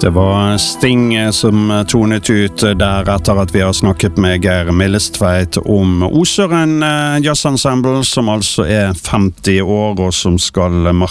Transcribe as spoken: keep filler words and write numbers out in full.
Det var Sting som tonet ut der etter at vi har snakket med Geir Millestveit om Osøren Jazz Ensemble, som altså er femti år og som skal markere